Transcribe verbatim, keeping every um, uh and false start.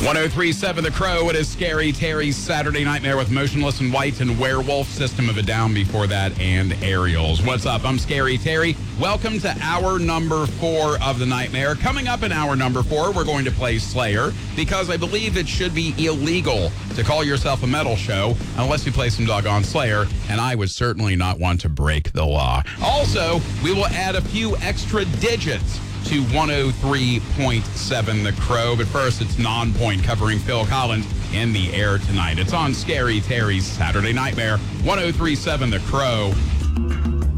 three point seven The Crow. It is Scary Terry's Saturday Nightmare with Motionless in White and Werewolf, System of a Down before that, and Aerials. What's up? I'm Scary Terry. Welcome to hour number four of the Nightmare. Coming up in hour number four, we're going to play Slayer, because I believe it should be illegal to call yourself a metal show unless you play some doggone Slayer, and I would certainly not want to break the law. Also, we will add a few extra digits to one oh three point seven The Crow. But first, it's Non-Point covering Phil Collins in the air tonight. It's on Scary Terry's Saturday Nightmare, one oh three point seven The Crow.